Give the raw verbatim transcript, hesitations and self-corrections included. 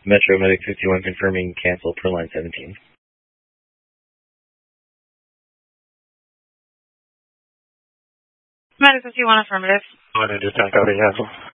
Metro Medic fifty-one confirming cancel per line seventeen. Medic fifty-one affirmative. One into ten, copy, cancel.